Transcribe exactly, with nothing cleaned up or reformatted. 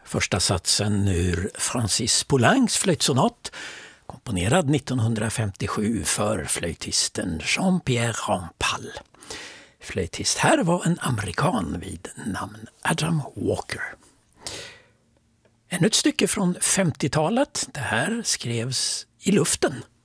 Första satsen ur Francis Poulencs flöjtsonat, komponerad nittonhundrafemtiosju för flöjtisten Jean-Pierre Rampal. Flöjtist här var en amerikan vid namn Adam Walker. Ännu ett stycke från femtiotalet. Det här skrevs i luften.